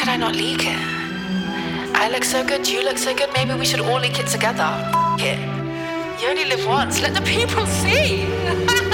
could I not leak it? I look so good, you look so good, maybe we should all leak it together. It. You only live once, let the people see.